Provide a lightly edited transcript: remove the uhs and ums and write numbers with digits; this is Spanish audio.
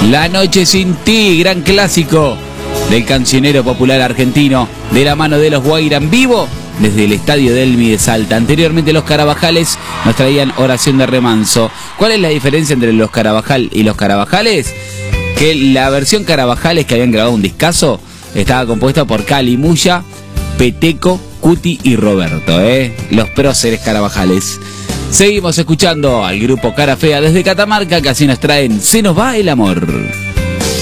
La noche sin ti, gran clásico del cancionero popular argentino, de la mano de los Guaira en vivo desde el estadio Delmi de Salta. Anteriormente los Carabajales nos traían Oración de Remanso. ¿Cuál es la diferencia entre los Carabajal y los Carabajales? Que la versión Carabajales, que habían grabado un discazo, estaba compuesta por Cali, Muya, Peteco, Cuti y Roberto, los próceres Carabajales. Seguimos escuchando al grupo Cara Fea desde Catamarca, que así nos traen Se nos va el amor.